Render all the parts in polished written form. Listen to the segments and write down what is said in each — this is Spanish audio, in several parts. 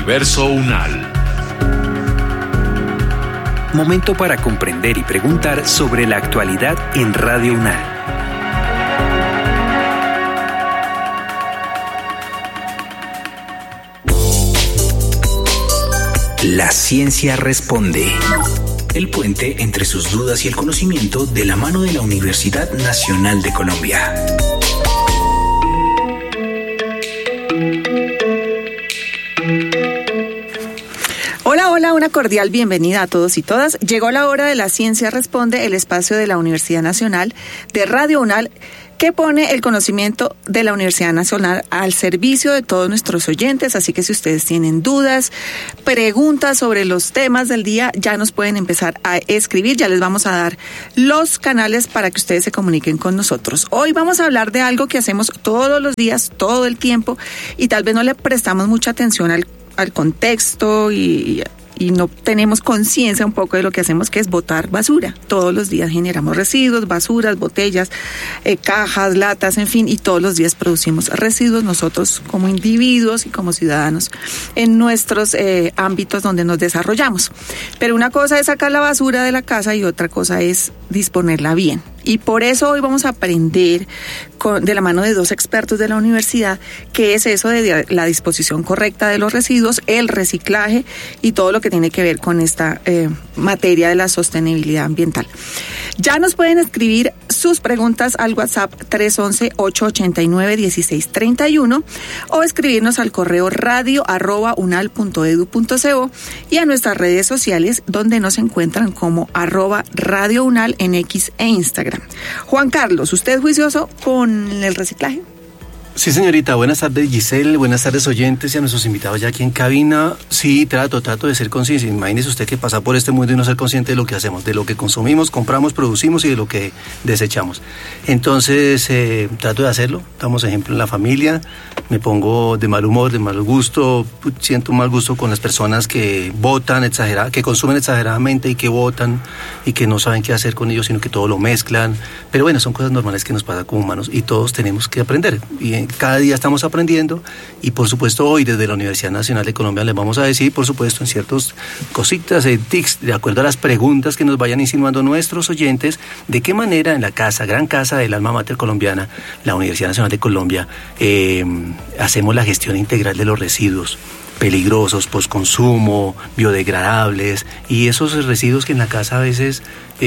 Universo UNAL. Momento para comprender y preguntar sobre la actualidad en Radio UNAL. La ciencia responde. El puente entre sus dudas y el conocimiento de la mano de la Universidad Nacional de Colombia. Hola, una cordial bienvenida a todos y todas. Llegó la hora de La Ciencia Responde, el espacio de la Universidad Nacional de Radio UNAL, que pone el conocimiento de la Universidad Nacional al servicio de todos nuestros oyentes. Así que si ustedes tienen dudas, preguntas sobre los temas del día, ya nos pueden empezar a escribir. Ya les vamos a dar los canales para que ustedes se comuniquen con nosotros. Hoy vamos a hablar de algo que hacemos todos los días, todo el tiempo, y tal vez no le prestamos mucha atención al contexto y no tenemos conciencia un poco de lo que hacemos, que es botar basura. Todos los días generamos residuos, basuras, botellas, cajas, latas, en fin, y todos los días producimos residuos nosotros como individuos y como ciudadanos en nuestros ámbitos donde nos desarrollamos. Pero una cosa es sacar la basura de la casa y otra cosa es disponerla bien. Y por eso hoy vamos a aprender de la mano de dos expertos de la universidad qué es eso de la disposición correcta de los residuos, el reciclaje y todo lo que tiene que ver con esta materia de la sostenibilidad ambiental. Ya nos pueden escribir sus preguntas al WhatsApp 311-889-1631 o escribirnos al correo radio@unal.edu.co y a nuestras redes sociales, donde nos encuentran como @radiounal en X e Instagram. Juan Carlos, ¿usted es juicioso con el reciclaje? Sí, señorita. Buenas tardes, Giselle. Buenas tardes, oyentes, y a nuestros invitados ya aquí en cabina. Sí, trato de ser consciente. Imagínese usted que pasa por este mundo y no ser consciente de lo que hacemos, de lo que consumimos, compramos, producimos y de lo que desechamos. Entonces, trato de hacerlo. Damos ejemplo en la familia. Me pongo de mal humor, de mal gusto. Siento un mal gusto con las personas que botan que consumen exageradamente y que botan y que no saben qué hacer con ellos, sino que todo lo mezclan. Pero bueno, son cosas normales que nos pasan como humanos y todos tenemos que aprender. Y cada día estamos aprendiendo y por supuesto hoy desde la Universidad Nacional de Colombia les vamos a decir, por supuesto, en ciertos cositas, tics, de acuerdo a las preguntas que nos vayan insinuando nuestros oyentes, de qué manera en la gran casa del alma mater colombiana, la Universidad Nacional de Colombia, hacemos la gestión integral de los residuos peligrosos, postconsumo, biodegradables y esos residuos que en la casa a veces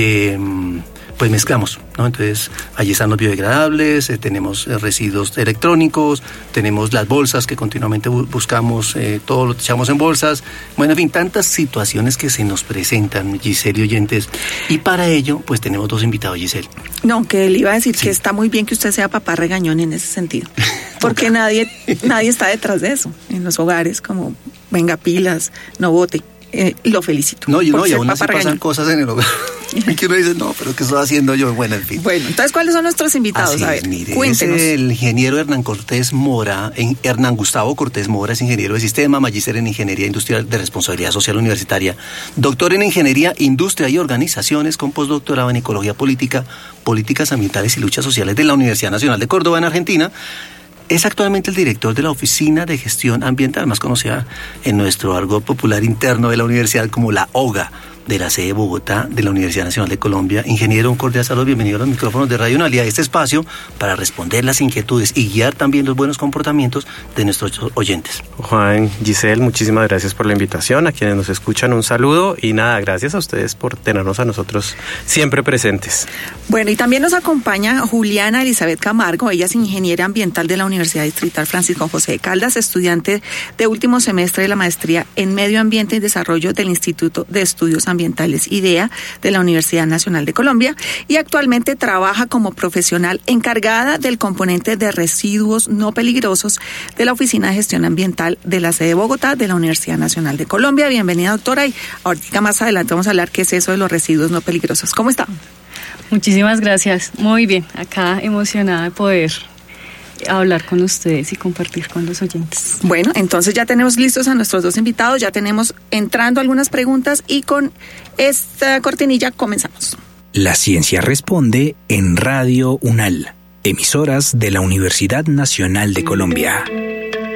pues mezclamos, ¿no? Entonces, allí están los biodegradables, tenemos residuos electrónicos, tenemos las bolsas que continuamente buscamos, todo lo echamos en bolsas. Bueno, en fin, tantas situaciones que se nos presentan, Giselle y oyentes. Y para ello, pues tenemos dos invitados, Giselle. No, que le iba a decir que está muy bien que usted sea papá regañón en ese sentido. Porque nadie está detrás de eso en los hogares, como venga pilas, no bote. Lo felicito. No, y aún así pasan cosas en el hogar. Y que uno dice, no, pero ¿qué estoy haciendo yo? Bueno, en fin. Bueno, entonces, ¿cuáles son nuestros invitados? Así a ver, es, mire, cuéntenos. Es el ingeniero Hernán Gustavo Cortés Mora, es ingeniero de sistema, magíster en Ingeniería Industrial de Responsabilidad Social Universitaria, doctor en Ingeniería, Industria y Organizaciones, con postdoctorado en Ecología Política, Políticas Ambientales y Luchas Sociales de la Universidad Nacional de Córdoba, en Argentina. Es actualmente el director de la Oficina de Gestión Ambiental, más conocida en nuestro argot popular interno de la universidad como la OGA, de la sede de Bogotá de la Universidad Nacional de Colombia. Ingeniero, un cordial saludo, bienvenido a los micrófonos de Radio UNAL y a este espacio para responder las inquietudes y guiar también los buenos comportamientos de nuestros oyentes. Juan, Giselle, muchísimas gracias por la invitación. A quienes nos escuchan, un saludo y nada, gracias a ustedes por tenernos a nosotros siempre presentes. Bueno, y también nos acompaña Juliana Elizabeth Camargo. Ella es ingeniera ambiental de la Universidad Distrital Francisco José de Caldas, estudiante de último semestre de la maestría en Medio Ambiente y Desarrollo del Instituto de Estudios Ambientales IDEA de la Universidad Nacional de Colombia, y actualmente trabaja como profesional encargada del componente de residuos no peligrosos de la Oficina de Gestión Ambiental de la sede de Bogotá de la Universidad Nacional de Colombia. Bienvenida, doctora, y ahorita más adelante vamos a hablar qué es eso de los residuos no peligrosos. ¿Cómo está? Muchísimas gracias. Muy bien, acá emocionada de poder hablar con ustedes y compartir con los oyentes. Bueno, entonces ya tenemos listos a nuestros dos invitados, ya tenemos entrando algunas preguntas y con esta cortinilla comenzamos. La Ciencia Responde en Radio UNAL, emisoras de la Universidad Nacional de Colombia.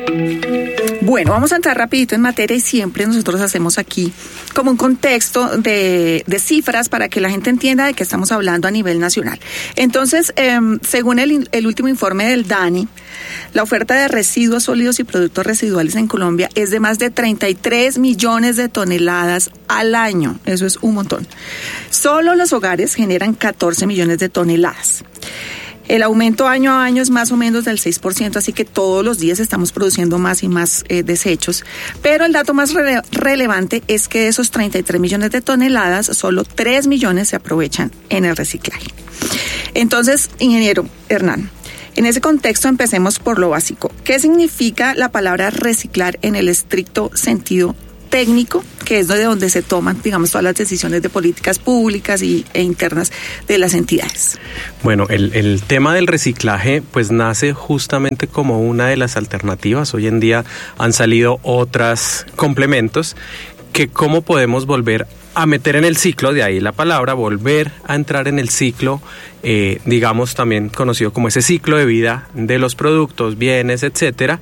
Bueno, vamos a entrar rapidito en materia y siempre nosotros hacemos aquí como un contexto de cifras para que la gente entienda de qué estamos hablando a nivel nacional. Entonces, según el último informe del DANI, la oferta de residuos sólidos y productos residuales en Colombia es de más de 33 millones de toneladas al año. Eso es un montón. Solo los hogares generan 14 millones de toneladas. El aumento año a año es más o menos del 6%, así que todos los días estamos produciendo más y más desechos. Pero el dato más relevante es que de esos 33 millones de toneladas, solo 3 millones se aprovechan en el reciclaje. Entonces, ingeniero Hernán, en ese contexto empecemos por lo básico. ¿Qué significa la palabra reciclar en el estricto sentido técnico, que es de donde se toman, digamos, todas las decisiones de políticas públicas e internas de las entidades? Bueno, el tema del reciclaje pues nace justamente como una de las alternativas. Hoy en día han salido otros complementos que cómo podemos volver a meter en el ciclo, de ahí la palabra, volver a entrar en el ciclo, digamos también conocido como ese ciclo de vida de los productos, bienes, etcétera,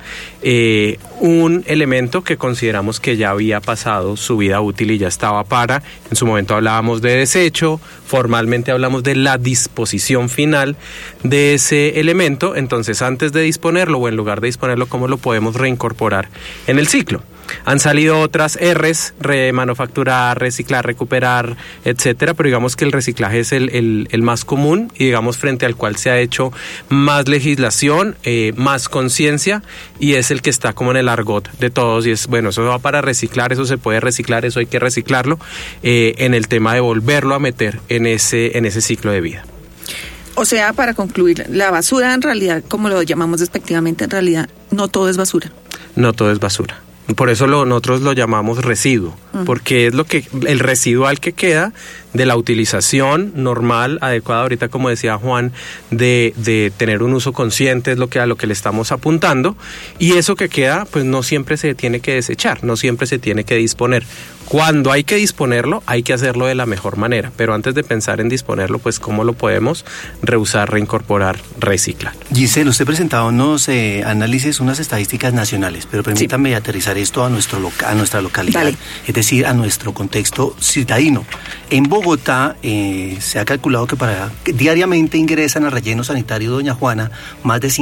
un elemento que consideramos que ya había pasado su vida útil y ya estaba en su momento hablábamos de desecho, formalmente hablamos de la disposición final de ese elemento, entonces antes de disponerlo o en lugar de disponerlo, ¿cómo lo podemos reincorporar en el ciclo? Han salido otras R's, remanufacturar, reciclar, recuperar, etcétera, pero digamos que el reciclaje es el más común y digamos frente al cual se ha hecho más legislación, más conciencia y es el que está como en el argot de todos y es, bueno, eso va para reciclar, eso se puede reciclar, eso hay que reciclarlo, en el tema de volverlo a meter en ese ciclo de vida. O sea, para concluir, la basura en realidad, como lo llamamos despectivamente, en realidad no todo es basura. No todo es basura. Por eso nosotros lo llamamos residuo, porque es el residual que queda de la utilización normal, adecuada, ahorita como decía Juan, de tener un uso consciente es a lo que le estamos apuntando, y eso que queda, pues no siempre se tiene que desechar, no siempre se tiene que disponer. Cuando hay que disponerlo, hay que hacerlo de la mejor manera, pero antes de pensar en disponerlo, pues cómo lo podemos reusar, reincorporar, reciclar. Giselle, usted presentaba unos análisis, unas estadísticas nacionales, pero permítame aterrizar esto a nuestra localidad, Dale. Es decir, a nuestro contexto citadino. En Bogotá se ha calculado que diariamente ingresan al relleno sanitario Doña Juana más de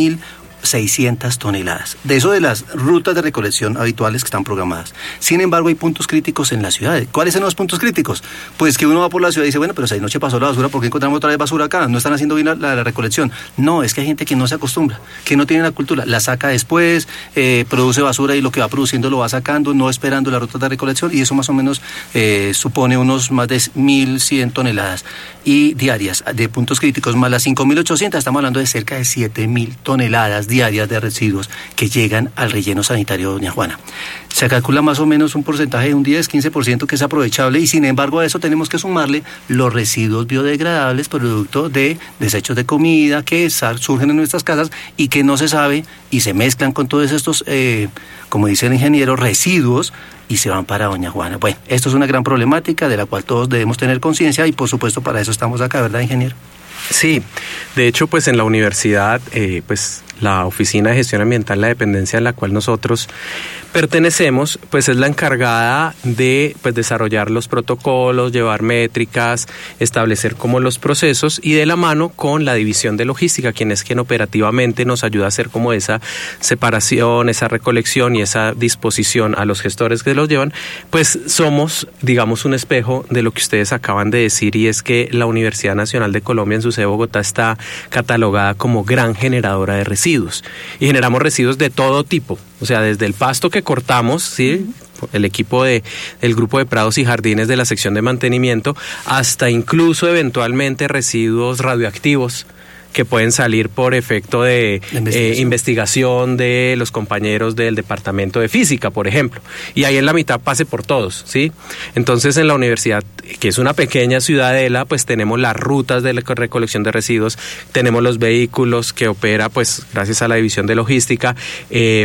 5.600 toneladas. De eso de las rutas de recolección habituales que están programadas. Sin embargo, hay puntos críticos en las ciudades. ¿Cuáles son los puntos críticos? Pues que uno va por la ciudad y dice, bueno, pero si anoche pasó la basura, ¿por qué encontramos otra vez basura acá? No están haciendo bien la recolección. No, es que hay gente que no se acostumbra, que no tiene la cultura. La saca después, produce basura y lo que va produciendo lo va sacando, no esperando la ruta de recolección, y eso más o menos supone unos más de 1.100 toneladas y diarias de puntos críticos, más las 5.800, estamos hablando de cerca de 7.000 toneladas diarias de residuos que llegan al relleno sanitario de Doña Juana. Se calcula más o menos un porcentaje de un 10-15% que es aprovechable y sin embargo a eso tenemos que sumarle los residuos biodegradables producto de desechos de comida que surgen en nuestras casas y que no se sabe y se mezclan con todos estos, como dice el ingeniero, residuos y se van para Doña Juana. Bueno, esto es una gran problemática de la cual todos debemos tener conciencia y por supuesto para eso estamos acá, ¿verdad, ingeniero? Sí, de hecho pues en la universidad pues la Oficina de Gestión Ambiental, la dependencia a la cual nosotros pertenecemos, pues es la encargada de pues desarrollar los protocolos, llevar métricas, establecer como los procesos y de la mano con la división de logística, quien operativamente nos ayuda a hacer como esa separación, esa recolección y esa disposición a los gestores que los llevan, pues somos, digamos, un espejo de lo que ustedes acaban de decir y es que la Universidad Nacional de Colombia en su sede Bogotá está catalogada como gran generadora de residuos y generamos residuos de todo tipo, o sea, desde el pasto que cortamos, ¿sí? El equipo del grupo de prados y jardines de la sección de mantenimiento, hasta incluso eventualmente residuos radioactivos que pueden salir por efecto de investigación de los compañeros del departamento de física, por ejemplo, y ahí en la mitad pase por todos, ¿sí? Entonces en la universidad, que es una pequeña ciudadela, pues tenemos las rutas de recolección de residuos, tenemos los vehículos que opera, pues gracias a la división de logística,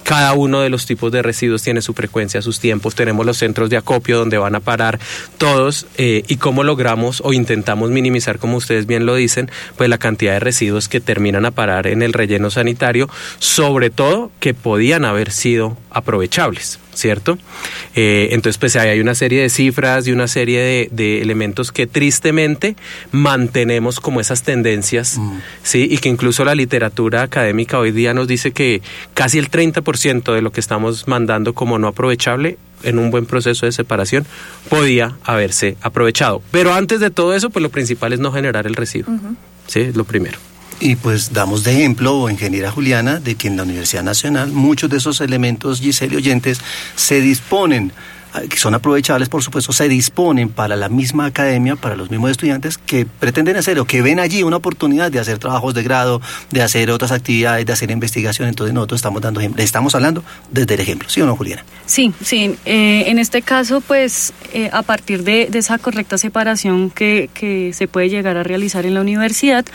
Cada uno de los tipos de residuos tiene su frecuencia, sus tiempos. Tenemos los centros de acopio donde van a parar todos y cómo logramos o intentamos minimizar, como ustedes bien lo dicen, pues la cantidad de residuos que terminan a parar en el relleno sanitario, sobre todo que podían haber sido aprovechables, ¿cierto? Entonces, pues ahí hay una serie de cifras y una serie de elementos que tristemente mantenemos como esas tendencias, ¿sí? Y que incluso la literatura académica hoy día nos dice que casi el 30% de lo que estamos mandando como no aprovechable en un buen proceso de separación podía haberse aprovechado. Pero antes de todo eso, pues lo principal es no generar el residuo, ¿sí? Es lo primero. Y pues damos de ejemplo, ingeniera Juliana, de que en la Universidad Nacional muchos de esos elementos, Giselle y oyentes, se disponen, que son aprovechables, por supuesto, se disponen para la misma academia, para los mismos estudiantes que pretenden hacer o que ven allí una oportunidad de hacer trabajos de grado, de hacer otras actividades, de hacer investigación. Entonces nosotros estamos dando ejemplo, estamos hablando desde el ejemplo, ¿sí o no, Juliana? Sí. En este caso, pues, a partir de esa correcta separación que se puede llegar a realizar en la universidad,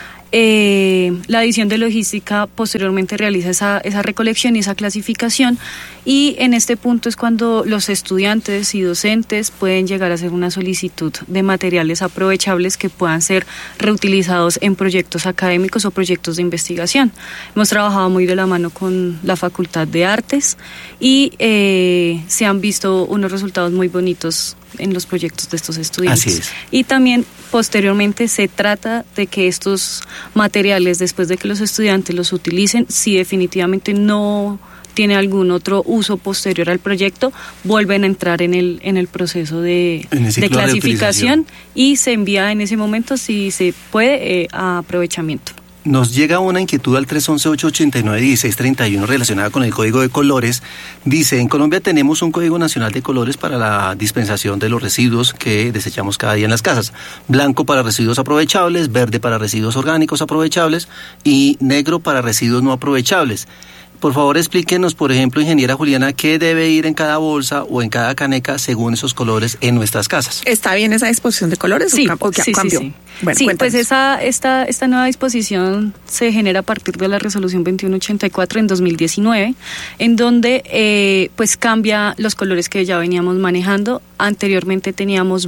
la división de logística posteriormente realiza esa recolección y esa clasificación, y en este punto es cuando los estudiantes y docentes pueden llegar a hacer una solicitud de materiales aprovechables que puedan ser reutilizados en proyectos académicos o proyectos de investigación. Hemos trabajado muy de la mano con la Facultad de Artes y se han visto unos resultados muy bonitos en los proyectos de estos estudiantes. Así es. Y también posteriormente se trata de que estos materiales, después de que los estudiantes los utilicen, si definitivamente no tiene algún otro uso posterior al proyecto, vuelven a entrar en el proceso de clasificación y se envía en ese momento, si se puede, a aprovechamiento. Nos llega una inquietud al 311-889-1631 relacionada con el Código de Colores. Dice, en Colombia tenemos un Código Nacional de Colores para la dispensación de los residuos que desechamos cada día en las casas. Blanco para residuos aprovechables, verde para residuos orgánicos aprovechables y negro para residuos no aprovechables. Por favor, explíquenos, por ejemplo, ingeniera Juliana, qué debe ir en cada bolsa o en cada caneca según esos colores en nuestras casas. ¿Está bien esa disposición de colores? Sí, ¿O cambió? Sí. Bueno, sí, cuéntanos. pues esta nueva disposición se genera a partir de la resolución 2184 en 2019, en donde pues cambia los colores que ya veníamos manejando. Anteriormente teníamos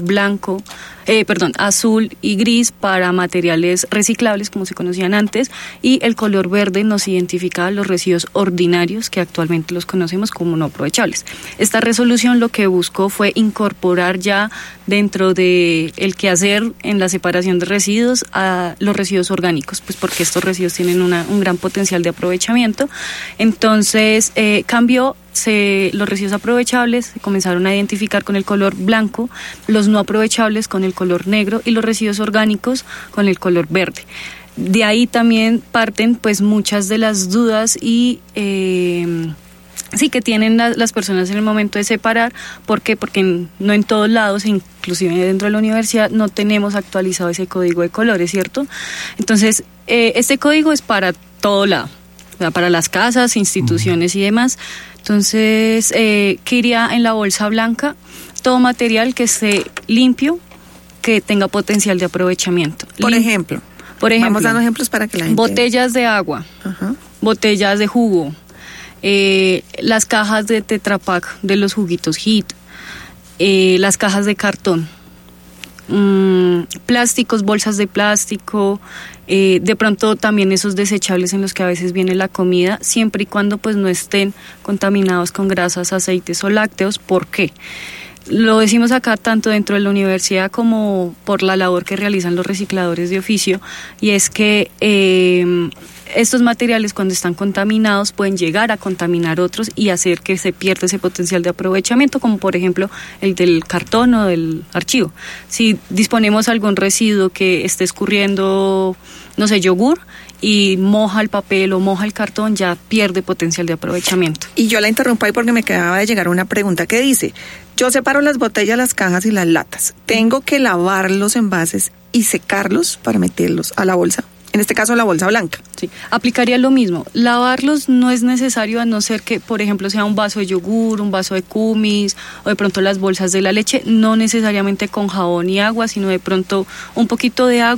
azul y gris para materiales reciclables, como se conocían antes, y el color verde nos identificaba los residuos ordinarios, que actualmente los conocemos como no aprovechables. Esta resolución lo que buscó fue incorporar ya dentro de el quehacer en la separación de residuos a los residuos orgánicos, pues porque estos residuos tienen un gran potencial de aprovechamiento. Entonces cambió. Los residuos aprovechables se comenzaron a identificar con el color blanco, los no aprovechables con el color negro y los residuos orgánicos con el color verde. De ahí también parten pues muchas de las dudas y que tienen las personas en el momento de separar. ¿Por qué? Porque no en todos lados, inclusive dentro de la universidad, no tenemos actualizado ese código de colores, ¿cierto? Entonces, este código es para todo lado, o sea, para las casas, instituciones y demás. Entonces, ¿qué iría en la bolsa blanca? Todo material que esté limpio, que tenga potencial de aprovechamiento. Por ejemplo, vamos dando ejemplos para que la gente... Botellas de agua, botellas de jugo, las cajas de Tetra Pak de los juguitos Hit, las cajas de cartón, plásticos, bolsas de plástico, de pronto también esos desechables en los que a veces viene la comida, siempre y cuando pues no estén contaminados con grasas, aceites o lácteos. ¿Por qué? Lo decimos acá tanto dentro de la universidad como por la labor que realizan los recicladores de oficio, y es que estos materiales, cuando están contaminados, pueden llegar a contaminar otros y hacer que se pierda ese potencial de aprovechamiento, como por ejemplo el del cartón o del archivo. Si disponemos algún residuo que esté escurriendo, no sé, yogur, y moja el papel o moja el cartón, ya pierde potencial de aprovechamiento. Y yo la interrumpo ahí porque me acaba de llegar una pregunta que dice: yo separo las botellas, las cajas y las latas. ¿Tengo que lavar los envases y secarlos para meterlos a la bolsa? En este caso, la bolsa blanca. Sí, aplicaría lo mismo. Lavarlos no es necesario, a no ser que, por ejemplo, sea un vaso de yogur, un vaso de kumis, o de pronto las bolsas de la leche, no necesariamente con jabón y agua, sino de pronto un poquito de agua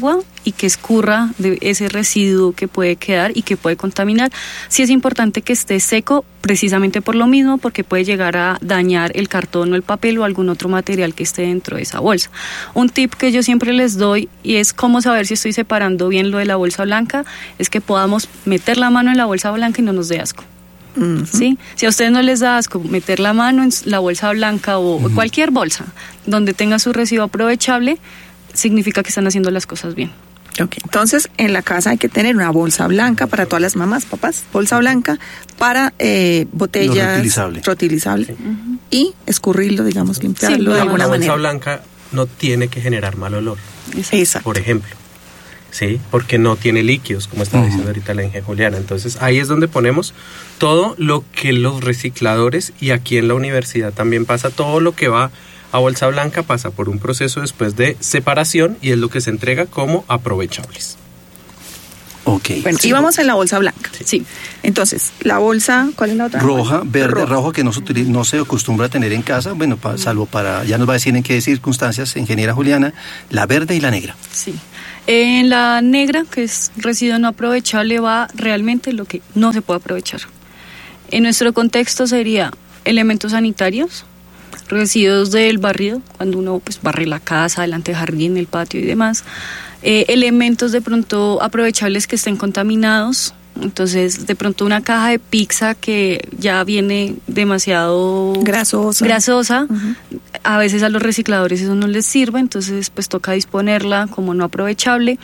y que escurra de ese residuo que puede quedar y que puede contaminar. Sí es importante que esté seco precisamente por lo mismo, porque puede llegar a dañar el cartón o el papel o algún otro material que esté dentro de esa bolsa. Un tip que yo siempre les doy, y es cómo saber si estoy separando bien lo de la bolsa blanca, es que podamos meter la mano en la bolsa blanca y no nos dé asco. ¿Sí? Si a ustedes no les da asco meter la mano en la bolsa blanca o cualquier bolsa donde tenga su residuo aprovechable, significa que están haciendo las cosas bien. Okay. Entonces, en la casa hay que tener una bolsa blanca para todas las mamás, papás, bolsa blanca para botellas reutilizable y escurrirlo, digamos, limpiarlo de alguna manera. La bolsa blanca no tiene que generar mal olor. Exacto. Por ejemplo. Sí, porque no tiene líquidos, como estaba diciendo ahorita la ingeniera Juliana. Entonces, ahí es donde ponemos todo lo que los recicladores, y aquí en la universidad también pasa, todo lo que va a bolsa blanca pasa por un proceso después de separación y es lo que se entrega como aprovechables. Ok. Bueno, y vamos en la bolsa blanca. Sí. Entonces, la bolsa, ¿cuál es la otra? Roja, verde, rojo, que no se acostumbra a tener en casa, bueno, salvo para, ya nos va a decir en qué circunstancias, ingeniera Juliana, la verde y la negra. Sí. En la negra, que es residuo no aprovechable, va realmente lo que no se puede aprovechar. En nuestro contexto sería elementos sanitarios, residuos del barrido, cuando uno pues barre la casa, el antejardín, el patio y demás, elementos de pronto aprovechables que estén contaminados. Entonces, de pronto una caja de pizza que ya viene demasiado grasosa, a veces a los recicladores eso no les sirve, entonces pues toca disponerla como no aprovechable.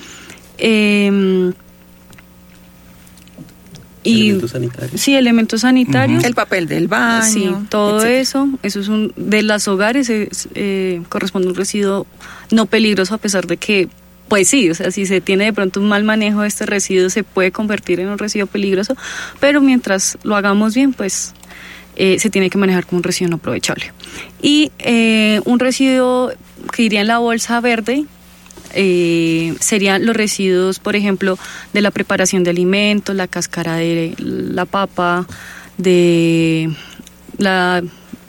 Elementos sanitarios. Sí, elementos sanitarios. El papel del baño. Sí, todo etcétera. eso es de los hogares, corresponde a un residuo no peligroso, a pesar de que pues sí, o sea, si se tiene de pronto un mal manejo de este residuo se puede convertir en un residuo peligroso, pero mientras lo hagamos bien, pues se tiene que manejar como un residuo no aprovechable. Y un residuo que iría en la bolsa verde serían los residuos, por ejemplo, de la preparación de alimentos, la cáscara de la papa, de las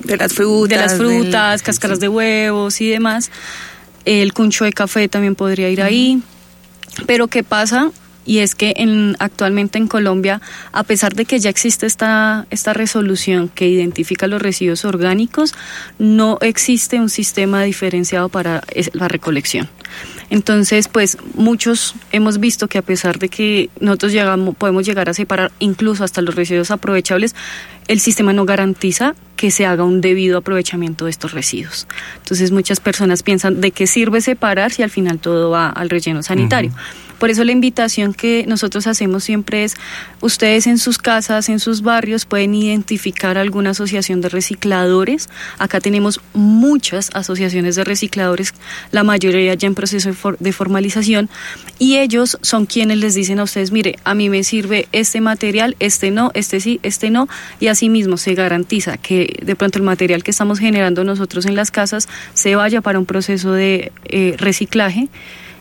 frutas, cáscaras de huevos y demás. El cuncho de café también podría ir ahí. Pero ¿qué pasa? Y es que actualmente en Colombia, a pesar de que ya existe esta resolución que identifica los residuos orgánicos, no existe un sistema diferenciado para la recolección. Entonces, pues muchos hemos visto que a pesar de que nosotros podemos llegar a separar incluso hasta los residuos aprovechables, el sistema no garantiza que se haga un debido aprovechamiento de estos residuos. Entonces, muchas personas piensan de qué sirve separar si al final todo va al relleno sanitario. Por eso la invitación que nosotros hacemos siempre es, ustedes en sus casas, en sus barrios, pueden identificar alguna asociación de recicladores. Acá tenemos muchas asociaciones de recicladores, la mayoría ya en proceso de formalización, y ellos son quienes les dicen a ustedes, mire, a mí me sirve este material, este no, este sí, este no, y asimismo se garantiza que de pronto el material que estamos generando nosotros en las casas se vaya para un proceso de reciclaje.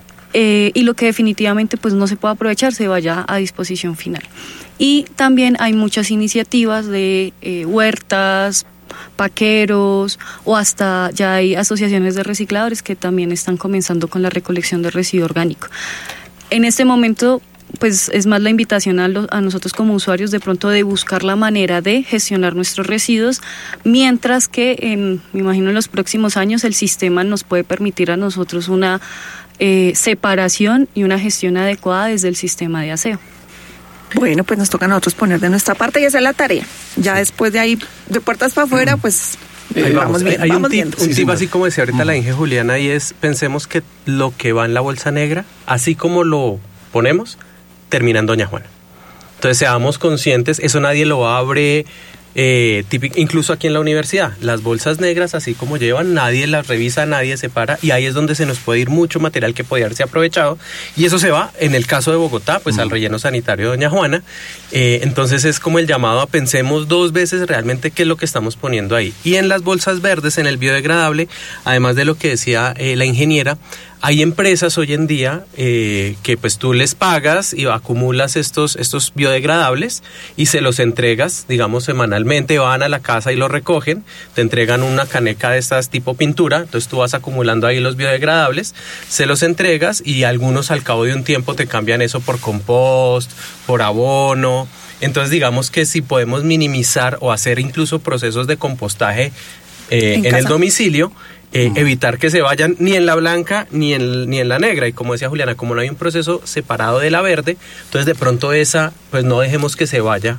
Y lo que definitivamente pues no se puede aprovechar se vaya a disposición final. Y también hay muchas iniciativas de huertas, paqueros, o hasta ya hay asociaciones de recicladores que también están comenzando con la recolección de residuo orgánico. En este momento pues es más la invitación a nosotros como usuarios de pronto de buscar la manera de gestionar nuestros residuos, mientras que me imagino en los próximos años el sistema nos puede permitir a nosotros una separación y una gestión adecuada desde el sistema de aseo. Bueno, pues nos toca a nosotros poner de nuestra parte y hacer la tarea. Ya después de ahí, de puertas para afuera, pues vamos bien. Hay vamos un tip así como decía ahorita la ingeniera Juliana, y es, pensemos que lo que va en la bolsa negra, así como lo ponemos, termina en Doña Juana. Entonces seamos conscientes, eso nadie lo abre. Incluso aquí en la universidad, las bolsas negras así como llevan, nadie las revisa, nadie separa, y ahí es donde se nos puede ir mucho material que podría haberse aprovechado, y eso se va, en el caso de Bogotá, pues al relleno sanitario de Doña Juana. Entonces es como el llamado a pensemos dos veces realmente qué es lo que estamos poniendo ahí. Y en las bolsas verdes, en el biodegradable, además de lo que decía la ingeniera, Hay empresas hoy en día que pues tú les pagas y acumulas estos biodegradables y se los entregas, digamos, semanalmente, van a la casa y los recogen, te entregan una caneca de estas tipo pintura, entonces tú vas acumulando ahí los biodegradables, se los entregas y algunos al cabo de un tiempo te cambian eso por compost, por abono. Entonces digamos que si podemos minimizar o hacer incluso procesos de compostaje en el domicilio, evitar que se vayan ni en la blanca ni en la negra. Y como decía Juliana, como no hay un proceso separado de la verde, entonces de pronto esa, pues no dejemos que se vaya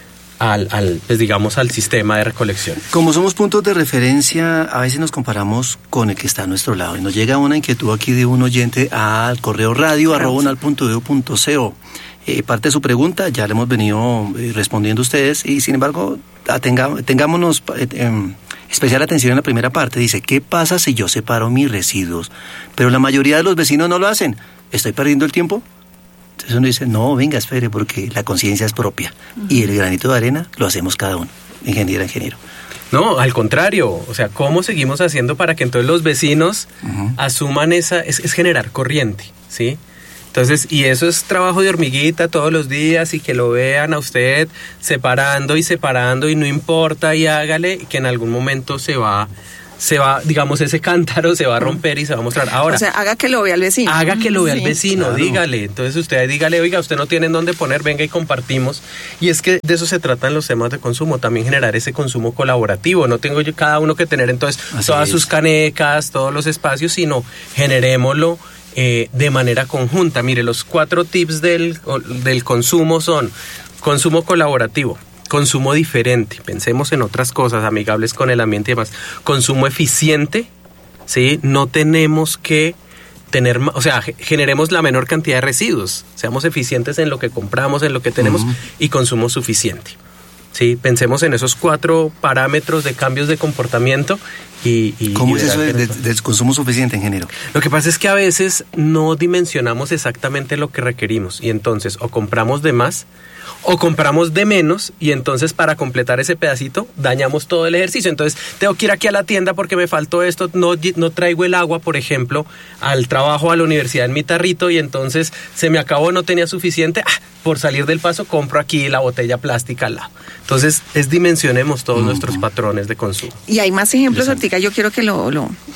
pues digamos al sistema de recolección. Como somos puntos de referencia, a veces nos comparamos con el que está a nuestro lado y nos llega una inquietud aquí de un oyente al correo radio@unal.edu.co. Parte de su pregunta ya le hemos venido respondiendo a ustedes y sin embargo tengámonos especial atención en la primera parte. Dice, ¿qué pasa si yo separo mis residuos? Pero la mayoría de los vecinos no lo hacen. ¿Estoy perdiendo el tiempo? Entonces uno dice, no, venga, espere, porque la conciencia es propia. Y el granito de arena lo hacemos cada uno, ingeniero. No, al contrario, o sea, ¿cómo seguimos haciendo para que entonces los vecinos asuman es generar corriente, ¿sí? Entonces, y eso es trabajo de hormiguita todos los días y que lo vean a usted separando y no importa y hágale, que en algún momento se va, digamos, ese cántaro se va a romper y se va a mostrar. Ahora, o sea, haga que lo vea el vecino. Haga que lo vea el vecino, claro. Dígale. Entonces usted dígale, oiga, usted no tiene en dónde poner, venga y compartimos. Y es que de eso se tratan los temas de consumo, también generar ese consumo colaborativo. No tengo yo cada uno que tener entonces todas sus canecas, todos los espacios, sino generémoslo de manera conjunta. Mire, los 4 tips del consumo son consumo colaborativo, consumo diferente, pensemos en otras cosas amigables con el ambiente y demás, consumo eficiente, ¿sí? No tenemos que tener, o sea, generemos la menor cantidad de residuos, seamos eficientes en lo que compramos, en lo que tenemos y consumo suficiente. Sí, pensemos en esos 4 parámetros de cambios de comportamiento ¿Cómo es eso del consumo suficiente, ingeniero? Lo que pasa es que a veces no dimensionamos exactamente lo que requerimos y entonces o compramos de más o compramos de menos y entonces para completar ese pedacito dañamos todo el ejercicio. Entonces tengo que ir aquí a la tienda porque me faltó esto, no traigo el agua, por ejemplo, al trabajo, a la universidad en mi tarrito y entonces se me acabó, no tenía suficiente, por salir del paso compro aquí la botella plástica al lado. Entonces dimensionemos todos nuestros patrones de consumo. Y hay más ejemplos, Ortiga, yo quiero que lo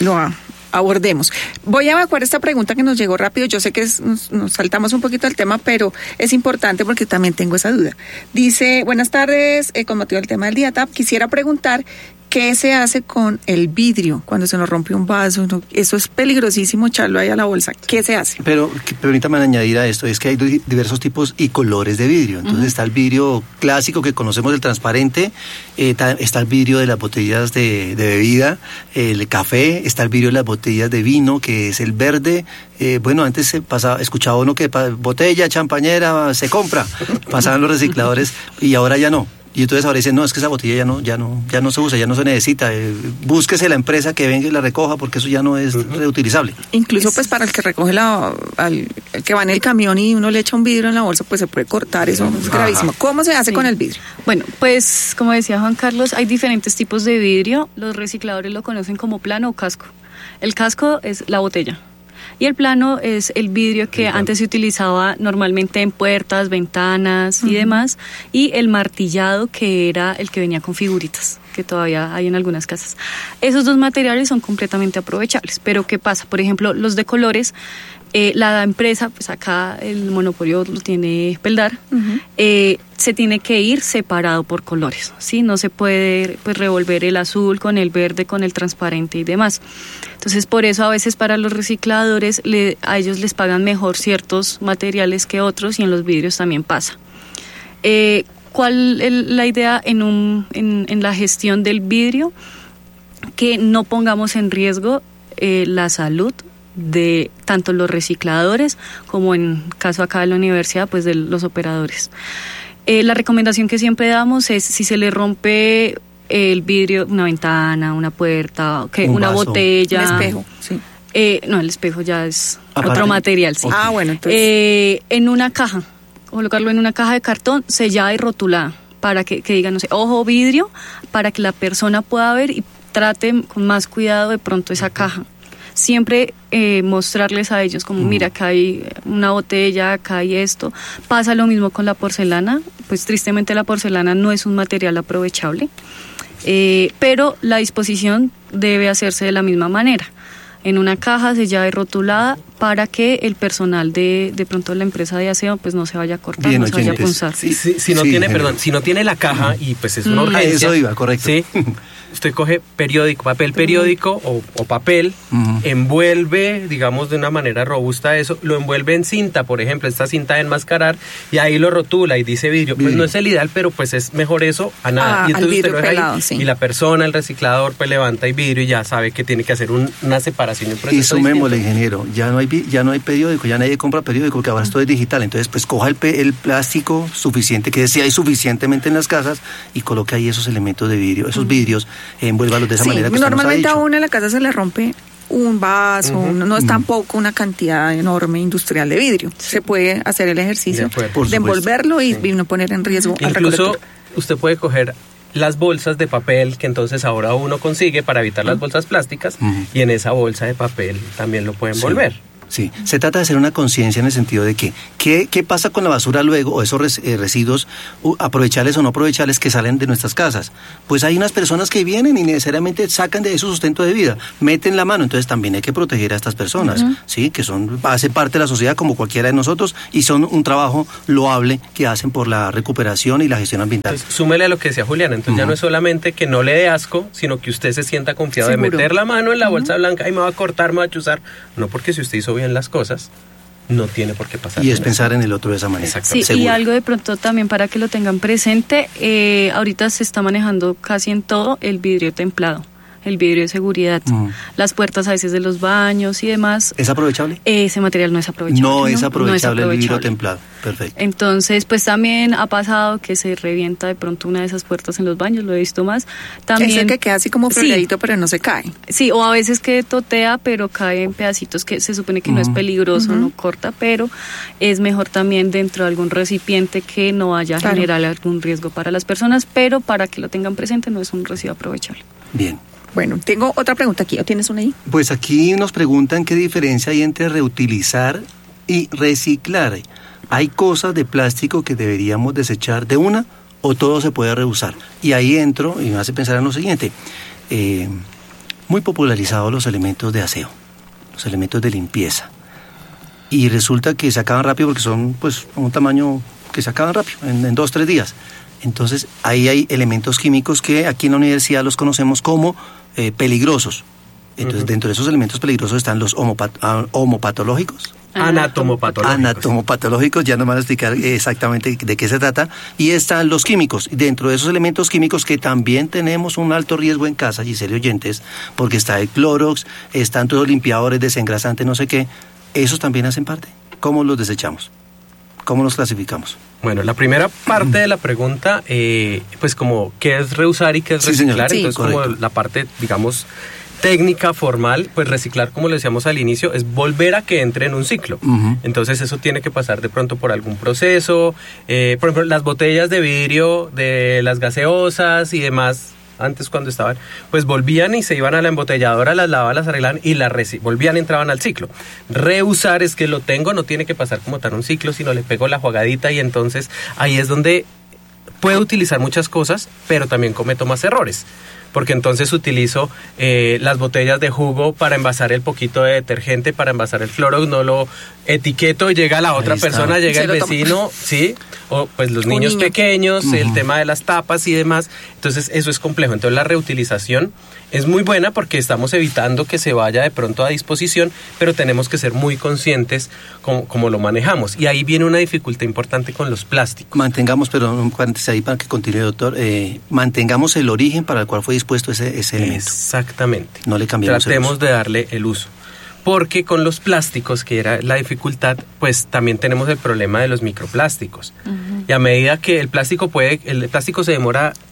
abordemos. Voy a evacuar esta pregunta que nos llegó rápido. Yo sé que nos saltamos un poquito del tema, pero es importante porque también tengo esa duda. Dice, buenas tardes, con motivo del tema del día TAP, quisiera preguntar ¿qué se hace con el vidrio cuando se nos rompe un vaso? Eso es peligrosísimo echarlo ahí a la bolsa. ¿Qué se hace? Pero permítame añadir a esto, es que hay diversos tipos y colores de vidrio. Entonces está el vidrio clásico que conocemos, el transparente, está el vidrio de las botellas de bebida, el café, está el vidrio de las botellas de vino, que es el verde. Bueno, antes escuchaba uno que botella, champañera, se compra, pasaban los recicladores y ahora ya no. Y entonces ahora dicen, no, es que esa botella ya no se usa, ya no se necesita. Búsquese la empresa que venga y la recoja porque eso ya no es reutilizable. Incluso pues para el que recoge el que va en el camión y uno le echa un vidrio en la bolsa, pues se puede cortar, eso es gravísimo. ¿Cómo se hace con el vidrio? Bueno, pues como decía Juan Carlos, hay diferentes tipos de vidrio. Los recicladores lo conocen como plano o casco. El casco es la botella. Y el plano es el vidrio que antes se utilizaba normalmente en puertas, ventanas y demás. Y el martillado, que era el que venía con figuritas, que todavía hay en algunas casas. Esos 2 materiales son completamente aprovechables. Pero ¿qué pasa? Por ejemplo, los de colores, la empresa, pues acá el monopolio lo tiene Peldar, se tiene que ir separado por colores, ¿sí? No se puede pues revolver el azul con el verde, con el transparente y demás. Entonces, por eso a veces para los recicladores a ellos les pagan mejor ciertos materiales que otros y en los vidrios también pasa. ¿Cuál es la idea en la gestión del vidrio? Que no pongamos en riesgo la salud de tanto los recicladores como en caso acá de la universidad, pues de los operadores. La recomendación que siempre damos es si se le rompe el vidrio, una ventana, una puerta, una botella. Un espejo, sí. No, el espejo ya es otro material, sí. Okay. Bueno, entonces. En una caja, colocarlo en una caja de cartón sellada y rotulada para que diga, no sé, ojo vidrio, para que la persona pueda ver y trate con más cuidado de pronto esa caja. siempre mostrarles a ellos como, mira, acá hay una botella, acá hay esto. Pasa lo mismo con la porcelana, pues tristemente la porcelana no es un material aprovechable, pero la disposición debe hacerse de la misma manera, en una caja sellada y rotulada, para que el personal de pronto la empresa de aseo pues no se vaya a cortar, no se vaya a punzar. Si no tiene la caja y pues es una urgencia. Eso iba, correcto. ¿Sí? Usted coge papel periódico o papel, envuelve, digamos, de una manera robusta eso, lo envuelve en cinta, por ejemplo, esta cinta de enmascarar, y ahí lo rotula y dice vidrio. Pues no es el ideal, pero pues es mejor eso a nada. Y entonces usted lo deja pelado, ahí, y la persona, el reciclador, pues levanta el vidrio y ya sabe que tiene que hacer una separación y un proceso. Y sumémosle, ingeniero, ya no hay periódico, ya nadie compra periódico, que ahora esto es digital. Entonces, pues coja el plástico suficiente, que si hay suficientemente en las casas, y coloque ahí esos elementos de vidrio, esos vidrios, envuélvalos de esa manera que normalmente a uno en la casa se le rompe un vaso, no es tampoco una cantidad enorme industrial de vidrio. Se puede hacer el ejercicio de envolverlo y no poner en riesgo al recolector. Incluso usted puede coger las bolsas de papel que entonces ahora uno consigue para evitar las bolsas plásticas, y en esa bolsa de papel también lo pueden envolver. Sí, se trata de hacer una conciencia en el sentido de que ¿qué pasa con la basura luego, o esos residuos aprovechables o no aprovechables que salen de nuestras casas? Pues hay unas personas que vienen y necesariamente sacan de eso sustento de vida, meten la mano. Entonces también hay que proteger a estas personas, ¿sí? Que hacen parte de la sociedad como cualquiera de nosotros, y son un trabajo loable que hacen por la recuperación y la gestión ambiental. Entonces, súmele a lo que decía Juliana, entonces ya no es solamente que no le dé asco, sino que usted se sienta confiado de meter la mano en la bolsa blanca y me va a cortar, me va a chuzar. No, porque si usted hizo bien las cosas, no tiene por qué pasar. Y es pensar en el otro de esa manera. Sí, seguro. Y algo de pronto también para que lo tengan presente, ahorita se está manejando casi en todo el vidrio templado, el vidrio de seguridad, las puertas a veces de los baños y demás. ¿Es aprovechable? Ese material no es aprovechable. No es aprovechable el vidrio templado. Perfecto. Entonces, pues también ha pasado que se revienta de pronto una de esas puertas en los baños, lo he visto más. También, ese que queda así como fregadito, pero no se cae. Sí, o a veces que totea, pero cae en pedacitos que se supone que no es peligroso, no corta, pero es mejor también dentro de algún recipiente que no vaya a generar algún riesgo para las personas, pero para que lo tengan presente, no es un residuo aprovechable. Bien. Bueno, tengo otra pregunta aquí. ¿O tienes una ahí? Pues aquí nos preguntan qué diferencia hay entre reutilizar y reciclar. ¿Hay cosas de plástico que deberíamos desechar de una, o todo se puede reusar? Y ahí entro y me hace pensar en lo siguiente. Muy popularizados los elementos de aseo, los elementos de limpieza. Y resulta que se acaban rápido porque son pues un tamaño que se acaban rápido, en 2-3 días. Entonces ahí hay elementos químicos que aquí en la universidad los conocemos como peligrosos. Entonces dentro de esos elementos peligrosos están los homopatológicos. Anatomopatológicos, ya nos van a explicar exactamente de qué se trata. Y están los químicos. Dentro de esos elementos químicos que también tenemos un alto riesgo en casa, Giselle y oyentes, porque está el Clorox, están todos los limpiadores, desengrasantes, no sé qué. ¿Esos también hacen parte? ¿Cómo los desechamos? ¿Cómo los clasificamos? Bueno, la primera parte de la pregunta, pues como qué es reusar y qué es reciclar. Sí, entonces correcto. Como la parte, digamos, técnica, formal, pues reciclar, como le decíamos al inicio, es volver a que entre en un ciclo. Entonces eso tiene que pasar de pronto por algún proceso. Por ejemplo, las botellas de vidrio de las gaseosas y demás, antes cuando estaban, pues volvían y se iban a la embotelladora, las lavaban, las arreglaban y volvían y entraban al ciclo. Reusar es que lo tengo, no tiene que pasar como tal un ciclo, sino le pego la jugadita, y entonces ahí es donde puedo utilizar muchas cosas, pero también cometo más errores. Porque entonces utilizo las botellas de jugo para envasar el poquito de detergente, para envasar el Clorox, no lo etiqueto, llega la otra persona, llega el vecino, ¿sí? O pues los niños pequeños, el tema de las tapas y demás. Entonces eso es complejo. Entonces la reutilización es muy buena porque estamos evitando que se vaya de pronto a disposición, pero tenemos que ser muy conscientes como lo manejamos. Y ahí viene una dificultad importante con los plásticos. Mantengamos, pero un paréntesis ahí para que continúe, doctor, mantengamos el origen para el cual fue dispuesto ese elemento. Exactamente. No le cambiamos Tratemos el uso. de darle el uso. Porque con los plásticos, que era la dificultad, pues también tenemos el problema de los microplásticos. Y a medida que el plástico se demora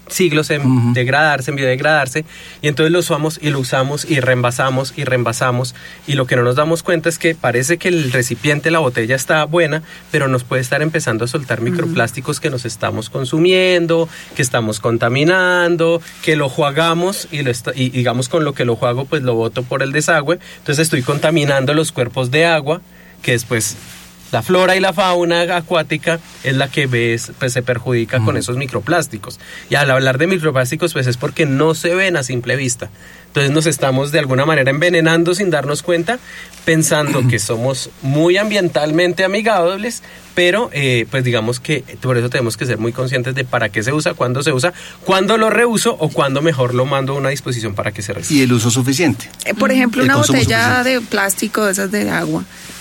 siglos en degradarse, en biodegradarse, y entonces lo usamos y reenvasamos y lo que no nos damos cuenta es que parece que el recipiente, la botella está buena, pero nos puede estar empezando a soltar microplásticos que nos estamos consumiendo, que estamos contaminando, que lo jugamos y digamos con lo que lo juego pues lo boto por el desagüe, entonces estoy contaminando los cuerpos de agua que después la flora y la fauna acuática es la que pues se perjudica con esos microplásticos. Y al hablar de microplásticos, pues es porque no se ven a simple vista. Entonces nos estamos de alguna manera envenenando sin darnos cuenta, pensando que somos muy ambientalmente amigables, pero pues digamos que por eso tenemos que ser muy conscientes de para qué se usa, cuándo lo reuso o cuándo mejor lo mando a una disposición para que se reciba. Y el uso suficiente. Por ejemplo, El una consumo botella suficiente. de plástico, de esas de agua,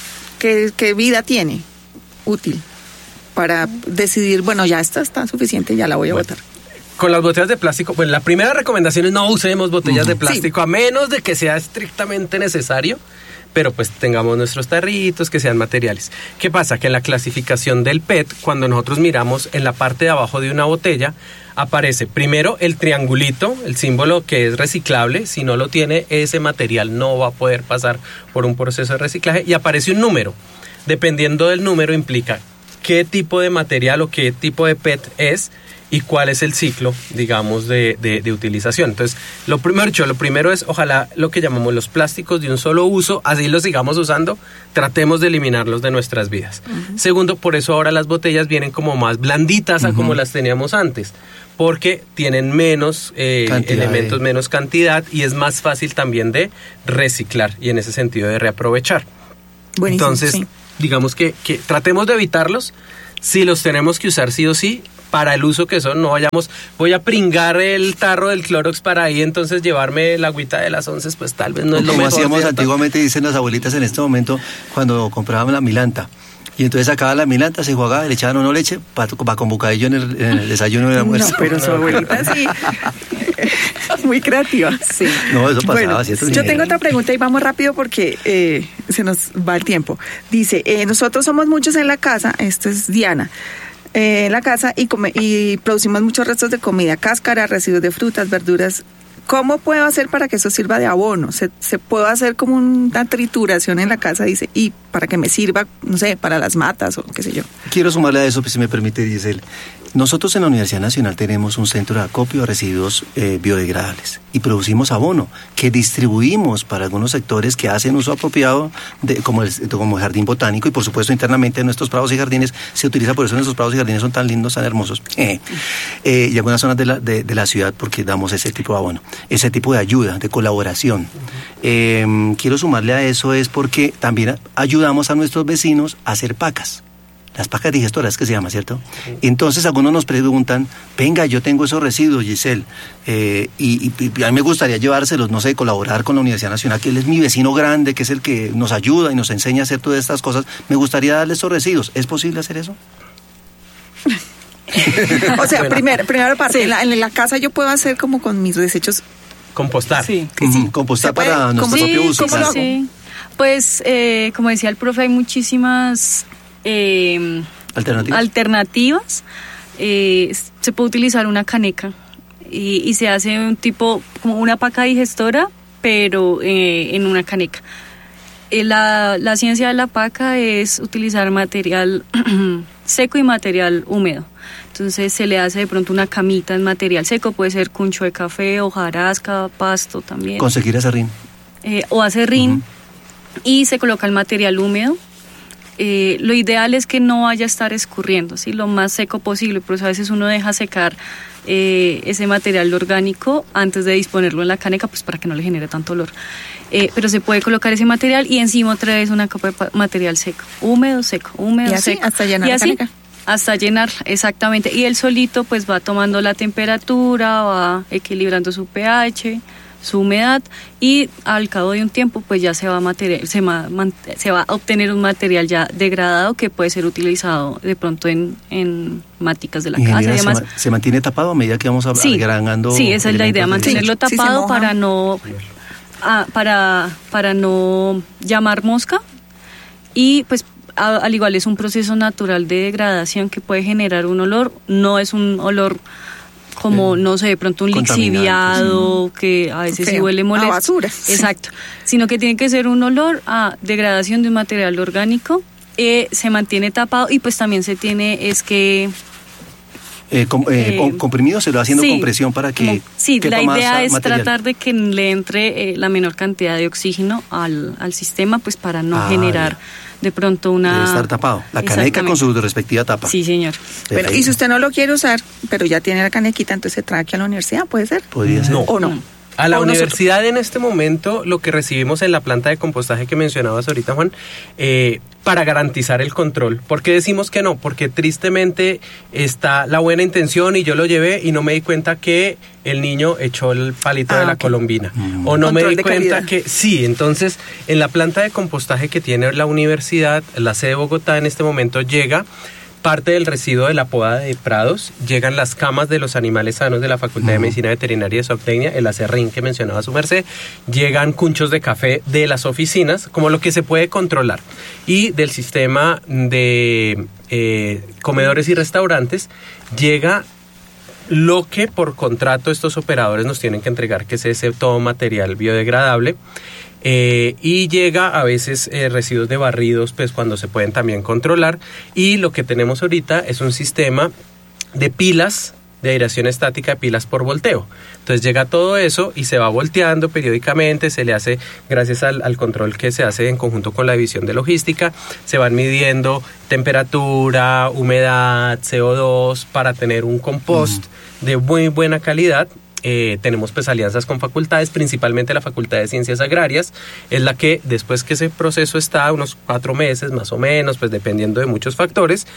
¿qué vida tiene útil para decidir, bueno, ya esta está suficiente, ya la voy a botar? Con las botellas de plástico, pues la primera recomendación es no usemos botellas de plástico, a menos de que sea estrictamente necesario, pero pues tengamos nuestros tarritos que sean materiales. ¿Qué pasa? Que en la clasificación del PET, cuando nosotros miramos en la parte de abajo de una botella, aparece primero el triangulito, el símbolo que es reciclable. Si no lo tiene, ese material no va a poder pasar por un proceso de reciclaje, y aparece un número. Dependiendo del número implica qué tipo de material o qué tipo de PET es y cuál es el ciclo, digamos, de utilización. Entonces, lo primero es, ojalá lo que llamamos los plásticos de un solo uso, así los sigamos usando, tratemos de eliminarlos de nuestras vidas. Segundo, por eso ahora las botellas vienen como más blanditas a como las teníamos antes, porque tienen menos elementos, menos cantidad, y es más fácil también de reciclar y en ese sentido de reaprovechar. Buenísimo, Entonces, sí. digamos que tratemos de evitarlos. Si los tenemos que usar sí o sí, para el uso que son, no voy a pringar el tarro del Clorox para ahí entonces llevarme la agüita de las 11, pues tal vez no es lo como mejor. hacíamos ¿cierto? antiguamente, dicen las abuelitas en este momento, cuando comprábamos la milanta. Y entonces sacaba la milanta, se jugaba, le echaban uno leche para con bocadillo en el desayuno y el almuerzo. No, pero su abuelita sí, muy creativa. Sí. No, eso pasaba, Bueno, ¿cierto? yo tengo otra pregunta y vamos rápido porque se nos va el tiempo. Dice, nosotros somos muchos en la casa, esto es Diana, en la casa y producimos muchos restos de comida, cáscara, residuos de frutas, verduras. ¿Cómo puedo hacer para que eso sirva de abono? ¿Se puede hacer como una trituración en la casa, dice, y para que me sirva, no sé, para las matas o qué sé yo? Quiero sumarle a eso, pues, si me permite, Giselle. Nosotros en la Universidad Nacional tenemos un centro de acopio de residuos biodegradables y producimos abono que distribuimos para algunos sectores que hacen uso apropiado, como el jardín botánico, y por supuesto internamente en nuestros prados y jardines se utiliza, por eso nuestros prados y jardines son tan lindos, tan hermosos, y algunas zonas de la ciudad, porque damos ese tipo de abono, ese tipo de ayuda, de colaboración. Quiero sumarle a eso es porque también ayudamos a nuestros vecinos a hacer pacas. Las pacas digestoras que se llama, ¿cierto? Entonces algunos nos preguntan, venga, yo tengo esos residuos, Giselle, y a mí me gustaría llevárselos, no sé, colaborar con la Universidad Nacional, que él es mi vecino grande, que es el que nos ayuda y nos enseña a hacer todas estas cosas, me gustaría darle esos residuos. ¿Es posible hacer eso? O sea, Bueno. primero parte, en la casa yo puedo hacer como con mis desechos. Compostar. Sí. Compostar ¿Se puede? para nuestro ¿Cómo? propio uso. ¿Cómo lo hago? Sí. Pues, como decía el profe, hay muchísimas alternativas. Se puede utilizar una caneca y se hace un tipo, como una paca digestora, pero en una caneca. La ciencia de la paca es utilizar material seco y material húmedo. Entonces se le hace de pronto una camita en material seco, puede ser cuncho de café, hojarasca, pasto también. Conseguir acerrín. O acerrín, y se coloca el material húmedo. Lo ideal es que no vaya a estar escurriendo, ¿sí? Lo más seco posible, por eso a veces uno deja secar ese material orgánico antes de disponerlo en la caneca, pues para que no le genere tanto olor. Pero se puede colocar ese material y encima otra vez una capa de material seco, húmedo, seco, húmedo, Y así, seco. hasta llenar y la así, caneca. hasta llenar, exactamente. Y él solito pues va tomando la temperatura, va equilibrando su pH, su humedad, y al cabo de un tiempo pues ya se va a obtener un material ya degradado que puede ser utilizado de pronto en máticas de la casa y demás. ¿Se mantiene tapado a medida que vamos agregando? Sí, esa es la idea, mantenerlo Sí, se tapado moja. para no llamar mosca, y pues al igual es un proceso natural de degradación que puede generar un olor. No es un olor como, no sé, de pronto un lixiviado, que a veces sí huele molesto. A basura. Exacto. Sino que tiene que ser un olor a degradación de un material orgánico, se mantiene tapado y pues también se tiene comprimido, se lo va haciendo compresión para que la idea es material. Tratar de que le entre la menor cantidad de oxígeno al sistema, pues para no generar de pronto una... Debe estar tapado, la caneca con su respectiva tapa. Sí, señor. Pero, y si usted no lo quiere usar, pero ya tiene la canequita, entonces se trae aquí a la universidad, ¿puede ser? Podría ser. ¿O no? A la universidad en este momento lo que recibimos en la planta de compostaje que mencionabas ahorita, Juan, para garantizar el control. ¿Por qué decimos que no? Porque tristemente está la buena intención y yo lo llevé y no me di cuenta que el niño echó el palito de la colombina. O no me di cuenta que... Sí, entonces en la planta de compostaje que tiene la universidad, la sede de Bogotá en este momento llega... Parte del residuo de la poda de prados, llegan las camas de los animales sanos de la Facultad de Medicina Veterinaria y de Zootecnia, el acerrín que mencionaba su merced, llegan cunchos de café de las oficinas, como lo que se puede controlar. Y del sistema de comedores y restaurantes llega lo que por contrato estos operadores nos tienen que entregar, que es ese todo material biodegradable. Y llega a veces residuos de barridos, pues cuando se pueden también controlar. Y lo que tenemos ahorita es un sistema de pilas, de aireación estática de pilas por volteo. Entonces llega todo eso y se va volteando periódicamente, se le hace, gracias al control que se hace en conjunto con la división de logística, se van midiendo temperatura, humedad, CO2 para tener un compost de muy buena calidad. Tenemos pues alianzas con facultades, principalmente la Facultad de Ciencias Agrarias, es la que después que ese proceso está unos 4 meses más o menos, pues dependiendo de muchos factores,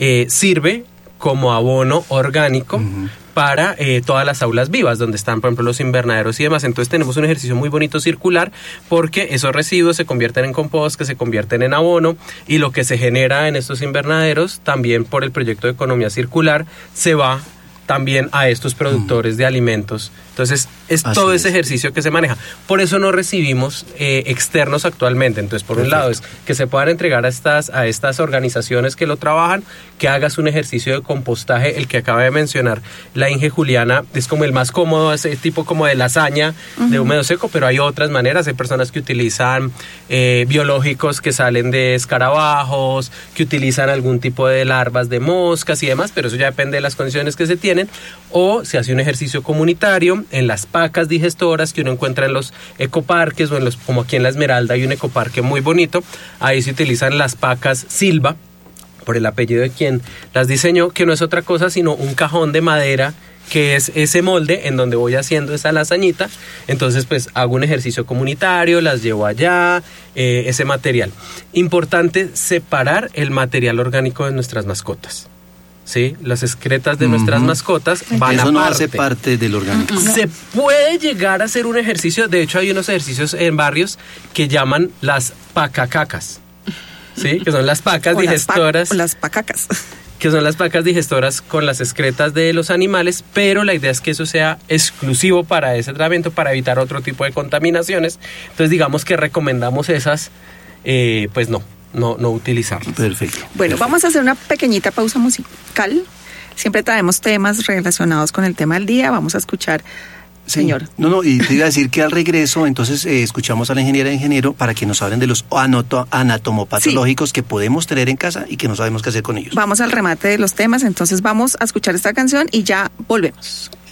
sirve como abono orgánico para todas las aulas vivas, donde están, por ejemplo, los invernaderos y demás. Entonces tenemos un ejercicio muy bonito circular, porque esos residuos se convierten en compost, que se convierten en abono, y lo que se genera en estos invernaderos, también por el proyecto de economía circular, se va también a estos productores de alimentos. Entonces es todo ese ejercicio que se maneja. Por eso no recibimos externos actualmente. Entonces, por un lado es que se puedan entregar a estas organizaciones que lo trabajan, que hagas un ejercicio de compostaje. El que acaba de mencionar la Inge Juliana es como el más cómodo, ese tipo como de lasaña de húmedo seco, pero hay otras maneras. Hay personas que utilizan biológicos que salen de escarabajos, que utilizan algún tipo de larvas de moscas y demás, pero eso ya depende de las condiciones que se tienen. O se hace un ejercicio comunitario en las pacas digestoras que uno encuentra en los ecoparques, o como aquí en La Esmeralda hay un ecoparque muy bonito. Ahí se utilizan las pacas Silva, por el apellido de quien las diseñó, que no es otra cosa sino un cajón de madera, que es ese molde en donde voy haciendo esa lasañita. Entonces pues hago un ejercicio comunitario, las llevo allá, ese material. Importante separar el material orgánico de nuestras mascotas. Sí, las excretas de nuestras mascotas van eso aparte. No hace parte del orgánico. Se puede llegar a hacer un ejercicio, de hecho hay unos ejercicios en barrios que llaman las pacacacas, ¿sí? Que son las pacas digestoras. Las pacacas. Que son las pacas digestoras con las excretas de los animales, pero la idea es que eso sea exclusivo para ese tratamiento, para evitar otro tipo de contaminaciones. Entonces digamos que recomendamos esas, pues no utilizarlas. Perfecto. Bueno, vamos a hacer una pequeñita pausa musical. Siempre traemos temas relacionados con el tema del día. Vamos a escuchar, señor. Y te iba a decir que al regreso, entonces escuchamos a la ingeniera e ingeniero para que nos hablen de los anatomopatológicos que podemos tener en casa y que no sabemos qué hacer con ellos. Vamos al remate de los temas, entonces vamos a escuchar esta canción y ya volvemos.